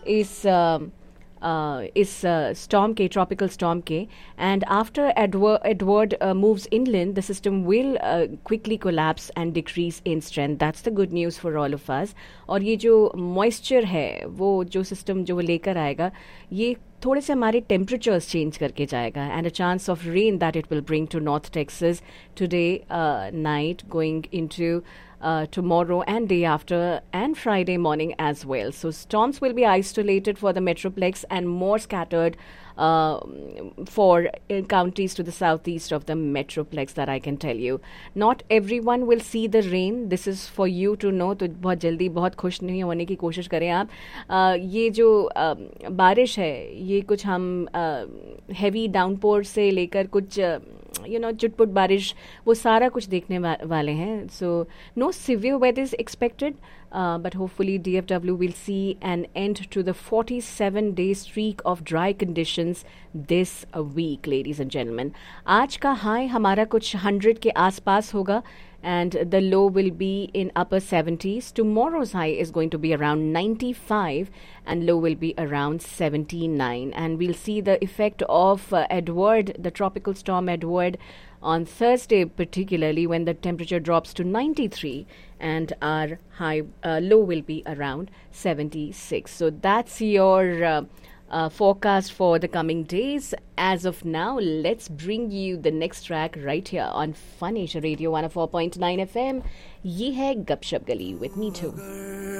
इस storm के tropical storm के, and after Edward moves inland, the system will quickly collapse and decrease in strength. That's the good news for all of us. और ये जो moisture है वो जो system जो वो लेकर आएगा, ये थोड़े से हमारे temperatures change करके जाएगा, and a chance of rain that it will bring to North Texas today night, going into tomorrow and day after, and Friday morning as well. So storms will be isolated for the Metroplex and more scattered for counties to the southeast of the Metroplex, that I can tell you. Not everyone will see the rain. This is for you to know. तो बहुत जल्दी बहुत खुश नहीं होने की कोशिश करें आप. ये जो बारिश है, ये कुछ हम heavy downpour से लेकर कुछ चुटपुट बारिश, वो सारा कुछ देखने वाले हैं. So no severe weather is expected, but hopefully DFW will see an end to the 47-day streak of dry conditions this week, ladies and gentlemen. आज का high हमारा कुछ 100 के आसपास होगा, and the low will be in upper 70s. Tomorrow's high is going to be around 95 and low will be around 79. And we'll see the effect of Edward, the tropical storm Edward, on Thursday particularly, when the temperature drops to 93 and our low will be around 76. So that's your forecast for the coming days. As of now, let's bring you the next track right here on Fun Asia Radio 104.9 FM. ये है गपशप गली with me too.